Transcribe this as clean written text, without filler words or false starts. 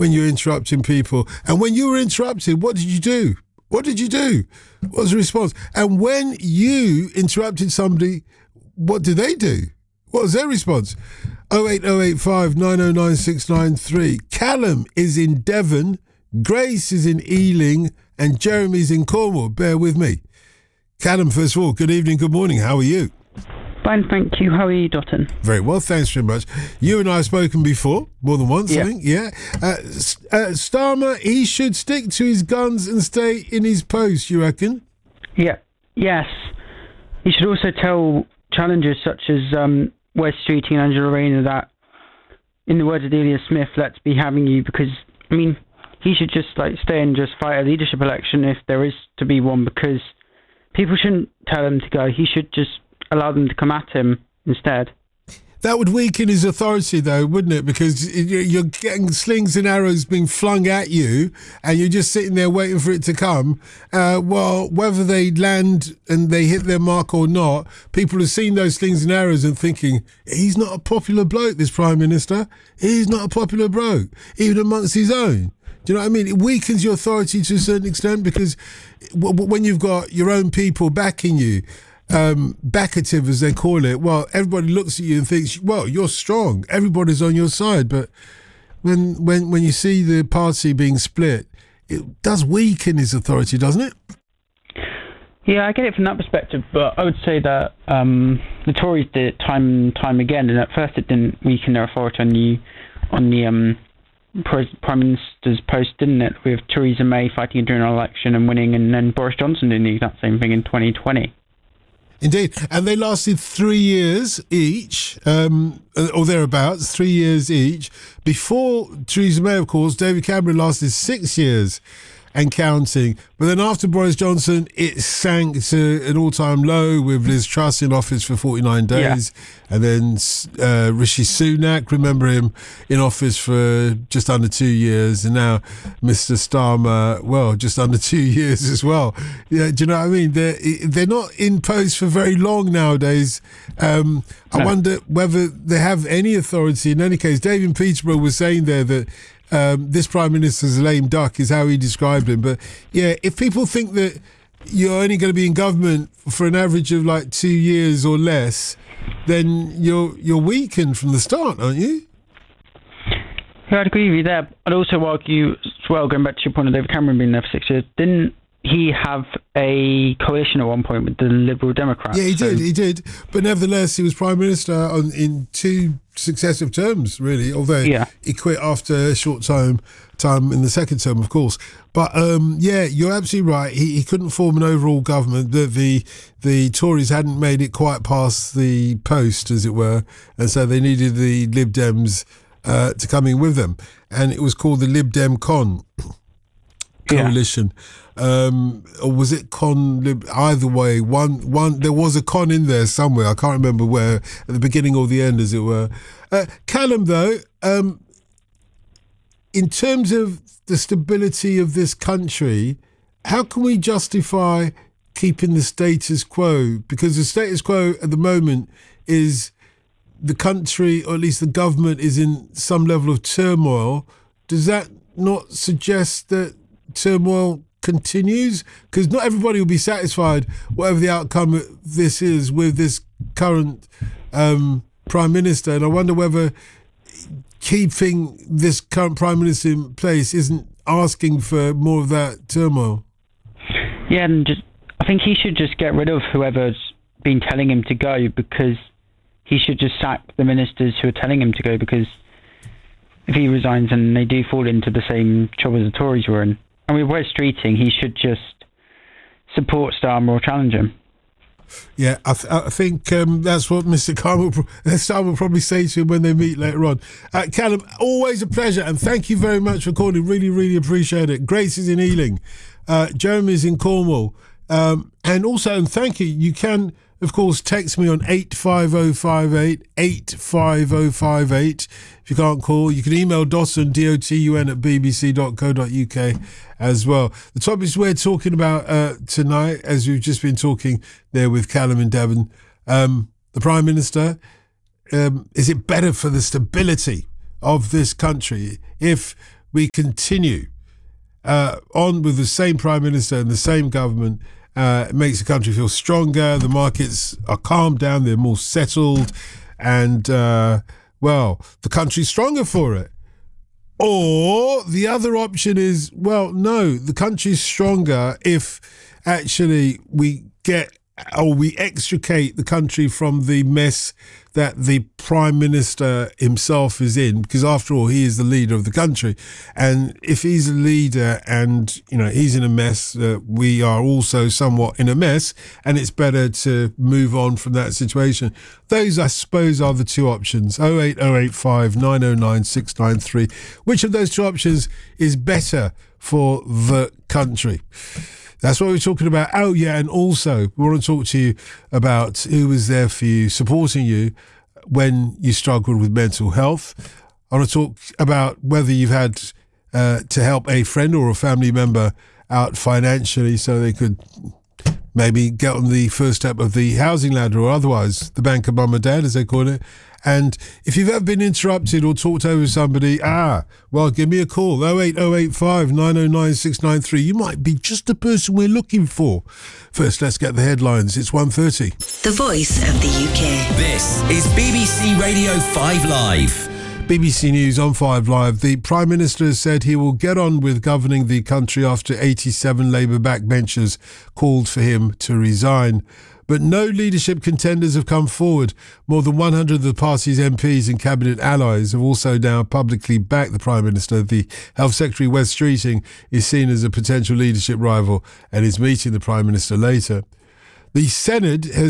when you're interrupting people. And when you were interrupted, what did you do? What did you do? What was the response? And when you interrupted somebody, what did they do? What was their response? 08085 909 693. Callum is in Devon, Grace is in Ealing, and Jeremy's in Cornwall. Bear with me. Callum, first of all, good evening, good morning. How are you? Fine, thank you. How are you, Dotton? Very well, thanks very much. You and I have spoken before, more than once, I think. Yeah. Starmer, he should stick to his guns and stay in his post, you reckon? Yeah. Yes. He should also tell challengers such as Wes Streeting and Angela Rayner that, in the words of Delia Smith, let's be having you, because, I mean, he should just stay and just fight a leadership election if there is to be one, because people shouldn't tell him to go. He should just allow them to come at him instead. That would weaken his authority, though, wouldn't it? Because you're getting slings and arrows being flung at you, and you're just sitting there waiting for it to come. Well, whether they land and they hit their mark or not, people have seen those slings and arrows and thinking, he's not a popular bloke, this Prime Minister. He's not a popular bloke, even amongst his own. Do you know what I mean? It weakens your authority to a certain extent, because when you've got your own people backing you, backative as they call it, well, everybody looks at you and thinks, well, you're strong, everybody's on your side. But when you see the party being split, it does weaken his authority, doesn't it? Yeah, I get it from that perspective, but I would say that the Tories did it time and time again, and at first it didn't weaken their authority on the Prime Minister's post, didn't it? With Theresa May fighting a general election and winning, and then Boris Johnson doing the exact same thing in 2020. Indeed, and they lasted 3 years each, or thereabouts, 3 years each. Before Theresa May, of course, David Cameron lasted 6 years and counting. But then after Boris Johnson, it sank to an all-time low with Liz Truss in office for 49 days. Yeah. And then Rishi Sunak, remember him, in office for just under 2 years. And now Mr. Starmer, well, just under 2 years as well. Yeah, do you know what I mean? They're not in post for very long nowadays. I wonder whether they have any authority. In any case, David Peterborough was saying there that this Prime Minister's a lame duck is how he described him. But yeah, if people think that you're only going to be in government for an average of 2 years or less, then you're weakened from the start, aren't you? Yeah, I'd agree with you there. I'd also argue as well, going back to your point of David Cameron being there for 6 years, didn't he have a coalition at one point with the Liberal Democrats? Yeah, he did. But nevertheless, he was Prime Minister in 2 successive terms, really, although he quit after a short time in the second term, of course. But yeah, you're absolutely right. He couldn't form an overall government. The Tories hadn't made it quite past the post, as it were, and so they needed the Lib Dems to come in with them. And it was called the Lib Dem Con coalition. Or was it Con Lib? Either way, one there was a con in there somewhere. I can't remember where, at the beginning or the end, as it were. Callum, though, in terms of the stability of this country, how can we justify keeping the status quo? Because the status quo at the moment is the country, or at least the government, is in some level of turmoil. Does that not suggest that turmoil continues? Because not everybody will be satisfied, whatever the outcome of this is, with this current Prime Minister. And I wonder whether keeping this current Prime Minister in place isn't asking for more of that turmoil. Yeah, and I think he should just get rid of whoever's been telling him to go, because he should just sack the ministers who are telling him to go, because if he resigns and they do fall into the same trouble as the Tories were in, and with Wes Streeting, he should just support Starmer or challenge him. Yeah, I think that's what Mr. Starmer will probably say to him when they meet later on. Callum, always a pleasure, and thank you very much for calling. Really, really appreciate it. Grace is in Ealing. Jeremy's in Cornwall. And also, and thank you, you can, of course, text me on 85058, 85058. If you can't call, you can email Dotun, DOTUN, at bbc.co.uk as well. The topics we're talking about tonight, as we've just been talking there with Callum and Devon, the Prime Minister, is it better for the stability of this country if we continue on with the same Prime Minister and the same government. It makes the country feel stronger. The markets are calmed down. They're more settled. And, well, the country's stronger for it. Or the other option is, well, no, the country's stronger if actually we extricate the country from the mess that the Prime Minister himself is in, because after all, he is the leader of the country. And if he's a leader and, he's in a mess, we are also somewhat in a mess, and it's better to move on from that situation. Those, I suppose, are the two options. 08085 909 693. Which of those two options is better for the country? That's what we're talking about. Oh, yeah, and also we want to talk to you about who was there for you, supporting you when you struggled with mental health. I want to talk about whether you've had to help a friend or a family member out financially so they could maybe get on the first step of the housing ladder, or otherwise the bank of mum and dad, as they call it. And if you've ever been interrupted or talked over somebody, well, give me a call, 08085 909 693. You might be just the person we're looking for. First, let's get the headlines. It's 1:30. The Voice of the UK. This is BBC Radio 5 Live. BBC News on 5 Live. The Prime Minister has said he will get on with governing the country after 87 Labour backbenchers called for him to resign. But no leadership contenders have come forward. More than 100 of the party's MPs and cabinet allies have also now publicly backed the Prime Minister. The Health Secretary, Wes Streeting, is seen as a potential leadership rival and is meeting the Prime Minister later. The Senate has